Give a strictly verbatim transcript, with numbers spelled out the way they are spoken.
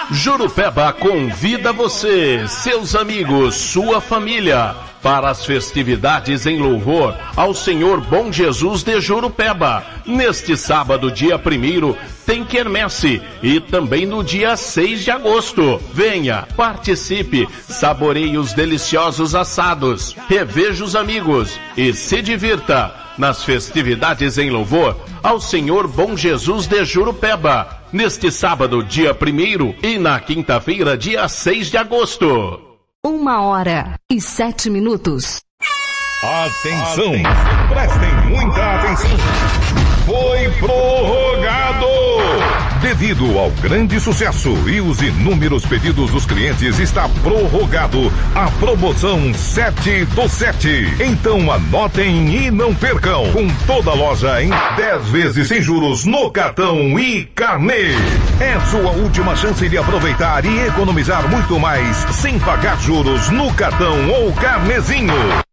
Jurupeba convida você, seus amigos, sua família, para as festividades em louvor ao Senhor Bom Jesus de Jurupeba. Neste sábado, dia primeiro, tem quermesse e também no dia seis de agosto. Venha, participe, saboreie os deliciosos assados, reveja os amigos e se divirta nas festividades em louvor ao Senhor Bom Jesus de Jurupeba. Neste sábado, dia primeiro, e na quinta-feira, dia seis de agosto. Uma hora e sete minutos. Atenção! Prestem muita atenção! Foi prorrogado! Devido ao grande sucesso e os inúmeros pedidos dos clientes, está prorrogado a promoção sete do sete. Então anotem e não percam. Com toda a loja em dez vezes sem juros no cartão e carnê. É sua última chance de aproveitar e economizar muito mais sem pagar juros no cartão ou carnezinho.